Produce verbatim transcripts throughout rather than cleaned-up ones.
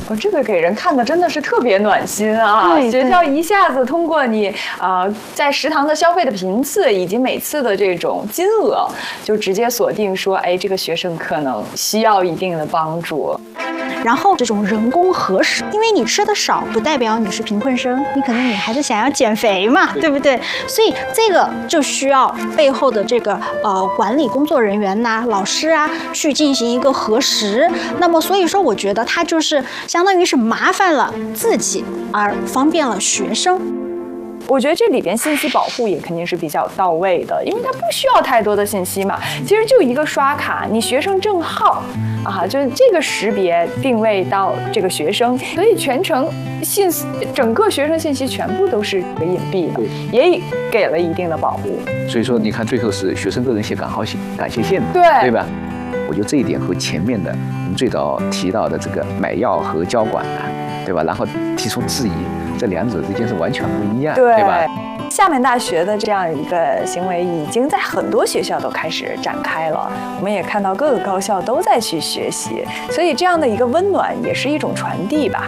哦，这个给人看的真的是特别暖心啊！学校一下子通过你啊、呃，在食堂的消费的频次以及每次的这种金额，就直接锁定说，哎，这个学生可能需要一定的帮助。 然后这种人工核实，因为你吃的少，不代表你是贫困生，你可能你还是想要减肥嘛，对不对？所以这个就需要背后的这个呃管理工作人员呐、老师啊，去进行一个核实。那么所以说，我觉得它就是相当于是麻烦了自己，而方便了学生。 我觉得这里边信息保护也肯定是比较到位的，因为它不需要太多的信息嘛，其实就一个刷卡，你学生证号啊，就是这个识别定位到这个学生，所以全程信息整个学生信息全部都是隐蔽的，也给了一定的保护。 所以说，你看最后是学生个人写感号信、感谢信， 对对吧？我觉得这一点和前面的我们最早提到的这个买药和交管啊，对吧？然后提出质疑。这两者之间是完全不一样， 对, 对吧？ 厦门大学的这样一个行为已经在很多学校都开始展开了，我们也看到各个高校都在去学习，所以这样的一个温暖也是一种传递吧。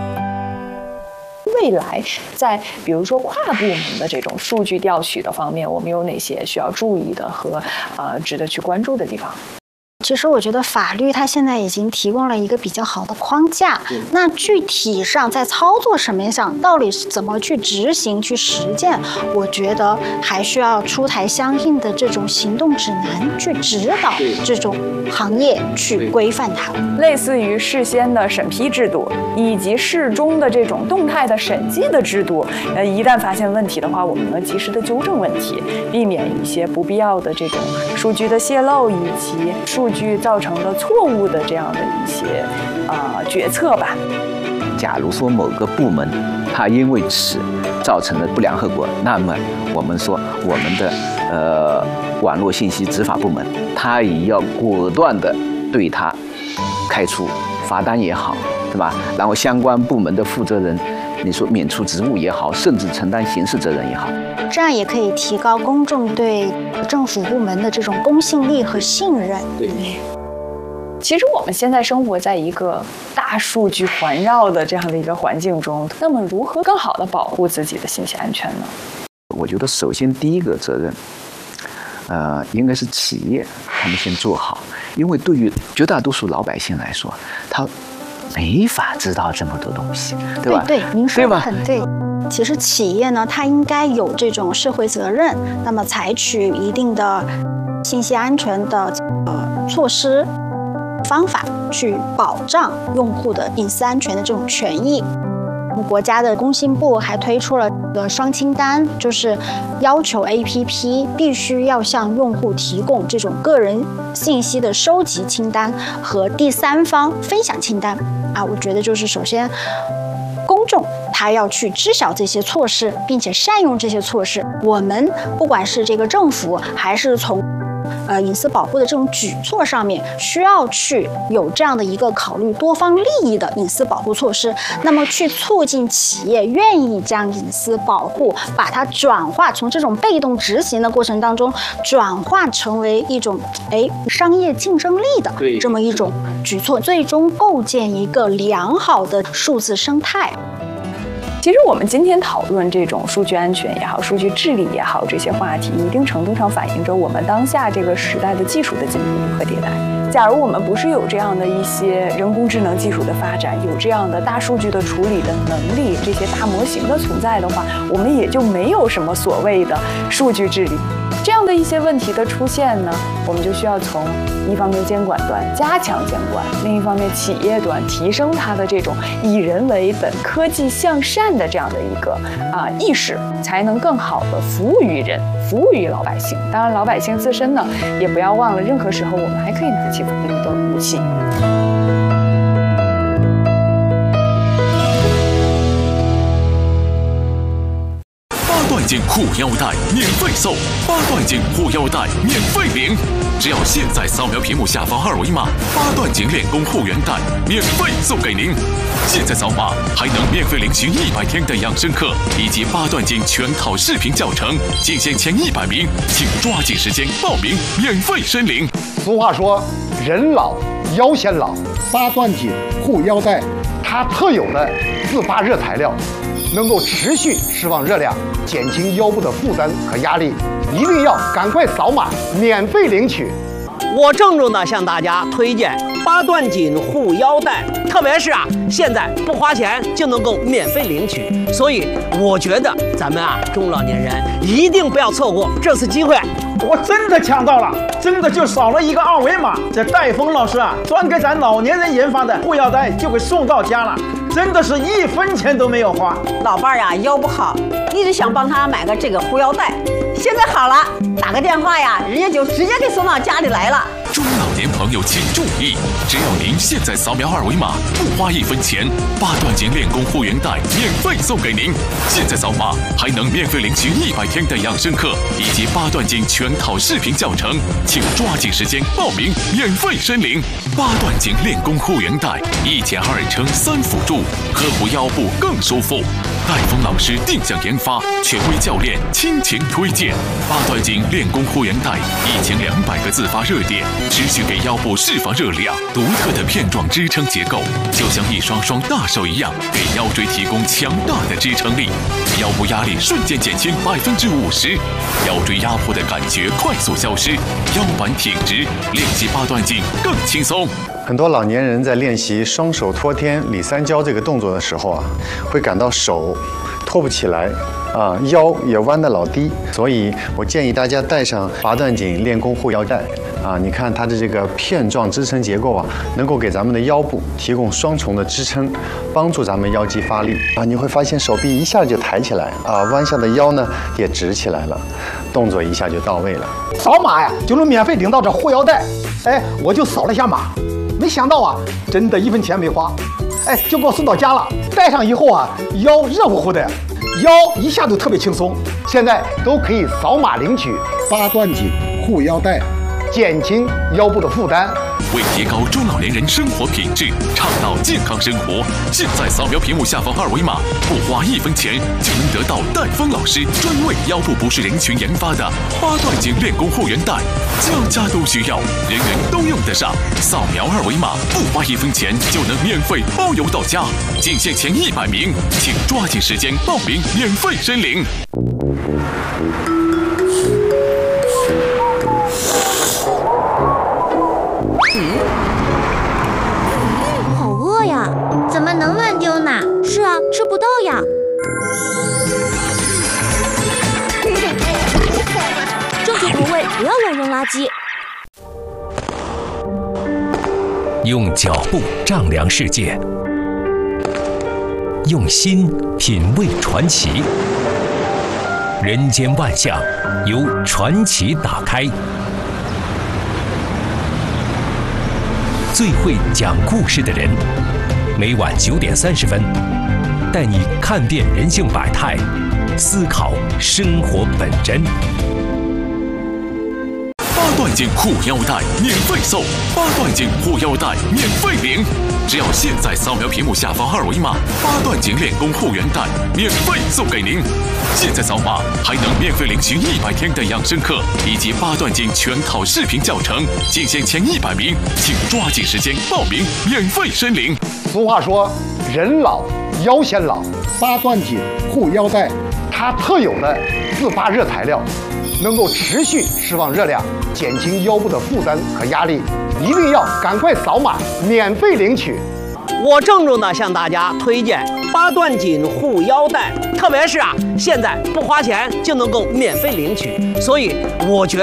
未来在比如说跨部门的这种数据调取的方面，我们有哪些需要注意的和呃值得去关注的地方？ 其实我觉得法律它现在已经提供了一个比较好的框架，那具体上在操作层面上，到底是怎么去执行、去实践，我觉得还需要出台相应的这种行动指南，去指导这种行业去规范它。 类似于事先的审批制度，以及事中的这种动态的审计的制度，呃，一旦发现问题的话，我们能及时的纠正问题，避免一些不必要的这种数据的泄露以及数据据造成的错误的这样的一些呃决策吧。 假如说某个部门它因为此造成了不良后果，那么我们说我们的呃网络信息执法部门，它也要果断的对它开出罚单也好，对吧？然后相关部门的负责人，你说免除职务也好，甚至承担刑事责任也好， 这样也可以提高公众对政府部门的这种公信力和信任。 对。 其实我们现在生活在一个大数据环绕的这样的一个环境中，那么如何更好的保护自己的信息安全呢？ 我觉得首先第一个责任，呃，应该是企业他们先做好，因为对于绝大多数老百姓来说，他没法知道这么多东西，对吧？ 对对，您说的很对。其实企业呢，它应该有这种社会责任，那么采取一定的信息安全的呃措施方法，去保障用户的隐私安全的这种权益。我们国家的工信部还推出了个双清单，就是要求 A P P 必须要向用户提供这种个人信息的收集清单和第三方分享清单啊。我觉得就是首先，公众他要去知晓这些措施，并且善用这些措施。我们不管是这个政府，还是从呃，隐私保护的这种举措上面，需要去有这样的一个考虑多方利益的隐私保护措施，那么去促进企业愿意将隐私保护，把它转化从这种被动执行的过程当中，转化成为一种哎商业竞争力的这么一种举措，最终构建一个良好的数字生态。 其实我们今天讨论这种数据安全也好，数据治理也好，这些话题一定程度上反映着我们当下这个时代的技术的进步和迭代。假如我们不是有这样的一些人工智能技术的发展，有这样的大数据的处理的能力，这些大模型的存在的话，我们也就没有什么所谓的数据治理。这样的一些问题的出现呢，我们就需要从一方面监管端加强监管，另一方面企业端提升它的这种以人为本、科技向善的这样的一个啊、呃、意识，才能更好的服务于人，服务于老百姓。当然，老百姓自身呢，也不要忘了，任何时候我们还可以拿起法律的武器。 八段锦护腰带免费送，八段锦护腰带免费领，只要现在扫描屏幕下方二维码，八段锦练功护腰带免费送给您。现在扫码还能免费领取一百天的养生课以及八段锦全套视频教程，仅限前一百名，请抓紧时间报名，免费申领。 俗话说，人老腰先老，八段锦护腰带它特有的自发热材料，能够持续释放热量，减轻腰部的负担和压力。一定要赶快扫码免费领取。 我郑重的向大家推荐八段锦护腰带，特别是啊，现在不花钱就能够免费领取，所以我觉得咱们啊中老年人一定不要错过这次机会。 我真的抢到了，真的就扫了一个二维码，这戴峰老师啊专给咱老年人研发的护腰带就给送到家了，真的是一分钱都没有花。 老伴儿呀腰不好，一直想帮他买个这个护腰带，现在好了，打个电话呀，人家就直接给送到家里来了。 中老年朋友请注意，只要您现在扫描二维码，不花一分钱，八段锦练功护原带免费送给您。现在扫码还能免费领取一百天的养生课以及八段锦全套视频教程，请抓紧时间报名，免费申领。八段锦练功护原带，一减二乘三辅助，呵护腰部更舒服。戴峰老师定向研发，权威教练亲情推荐。八段锦练功护原带，一千两百个自发热点，持续给腰部释放热量。独特的片状支撑结构，就像一双双大手一样，给腰椎提供强大的支撑力，腰部压力瞬间减轻百分之五十，腰椎压迫的感觉快速消失，腰板挺直，练习八段锦更轻松。 很多老年人在练习双手托天理三焦这个动作的时候啊，会感到手托不起来啊，腰也弯得老低，所以我建议大家带上八段锦练功护腰带啊。你看它的这个片状支撑结构啊，能够给咱们的腰部提供双重的支撑，帮助咱们腰肌发力啊。你会发现手臂一下就抬起来啊，弯下的腰呢也直起来了，动作一下就到位了。 扫码呀就能免费领到这护腰带，哎，我就扫了一下码。没想到啊，真的一分钱没花，哎，就给我送到家了。戴上以后啊，腰热乎乎的，腰一下就特别轻松。 现在都可以扫码领取八段锦护腰带，减轻腰部的负担。 为提高中老年人生活品质，倡导健康生活，现在扫描屏幕下方二维码，不花一分钱就能得到戴峰老师专为腰部不适人群研发的八段锦练功护原带，家家都需要，人人都用得上。扫描二维码，不花一分钱就能免费包邮到家，仅限前一百名，请抓紧时间报名，免费申领。 好饿呀，怎么能乱丢呢？是啊，吃不到呀。正确投喂，不要乱扔垃圾。 用脚步丈量世界，用心品味传奇。人间万象由传奇打开。最会讲故事的人，每晚九点三十分，带你看遍人性百态，思考生活本真。 八段锦护腰带免费送，八段锦护腰带免费领，只要现在扫描屏幕下方二维码，八段锦练功护原带免费送给您。现在扫码还能免费领取一百天的养生课以及八段锦全套视频教程，仅限前一百名，请抓紧时间报名，免费申领。 俗话说，人老腰先老，八段锦护腰带，它特有的自发热材料，能够持续释放热量，减轻腰部的负担和压力。一定要赶快扫码免费领取。 我郑重的向大家推荐八段锦护腰带，特别是啊，现在不花钱就能够免费领取，所以我觉得。